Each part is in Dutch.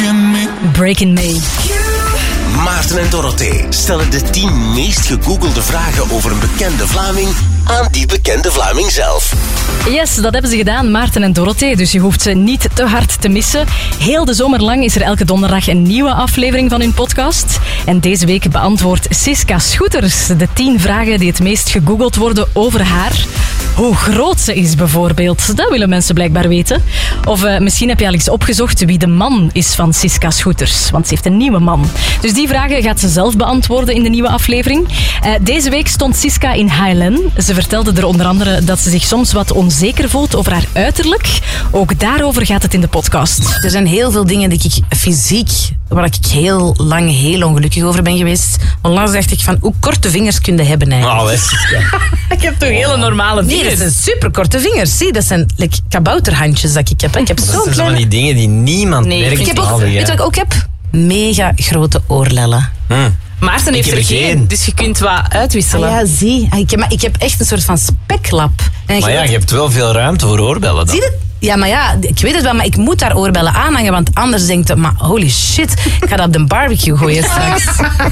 Breaking Me. Maarten en Dorothee stellen de 10 meest gegoogelde vragen over een bekende Vlaming aan die bekende Vlaming zelf. Yes, dat hebben ze gedaan, Maarten en Dorothee. Dus je hoeft ze niet te hard te missen. Heel de zomer lang is er elke donderdag een nieuwe aflevering van hun podcast. En deze week beantwoordt Siska Schoeters de 10 vragen die het meest gegoogeld worden over haar. Hoe groot ze is bijvoorbeeld, dat willen mensen blijkbaar weten. Of misschien heb je al eens opgezocht wie de man is van Siska Schoeters. Want ze heeft een nieuwe man. Dus die vragen gaat ze zelf beantwoorden in de nieuwe aflevering. Deze week stond Siska in Highland. Ze vertelde er onder andere dat ze zich soms wat onzeker voelt over haar uiterlijk. Ook daarover gaat het in de podcast. Er zijn heel veel dingen die ik fysiek, waar ik heel lang heel ongelukkig over ben geweest. Onlangs dacht ik van, hoe korte vingers kun je hebben eigenlijk? Ik heb toch hele normale vingers? Nee, dat zijn superkorte vingers. Zie, dat zijn kabouterhandjes dat ik heb. Ik heb Dat zo'n zijn kleine... van die dingen die niemand merkt. Ik heb ook, weet je wat ik ook heb? Mega grote oorlellen. Maarten heeft heb er er geen, geen. dus je kunt wat uitwisselen. Ja, zie. Ik heb echt een soort van speklap. En Maar ja, je hebt wel veel ruimte voor oorbellen dan. zie je? Ja, maar ja, ik weet het wel, maar ik moet daar oorbellen aanhangen, want anders denkt je, maar holy shit, ik ga dat op de barbecue gooien straks.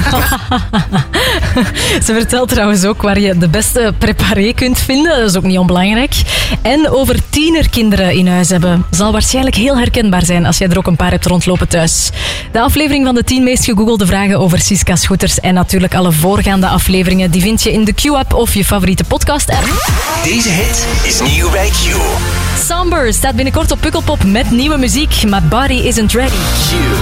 Ze vertelt trouwens ook waar je de beste preparé kunt vinden. Dat is ook niet onbelangrijk. En over tienerkinderen in huis hebben. Zal waarschijnlijk heel herkenbaar zijn als jij er ook een paar hebt rondlopen thuis. De aflevering van de 10 meest gegoogelde vragen over Siska Schoeters en natuurlijk alle voorgaande afleveringen, die vind je in de Q-app of je favoriete podcast-app. Deze hit is nieuw bij Q. Somber staat binnenkort op Pukkelpop met nieuwe muziek. My Body Isn't Ready. Q.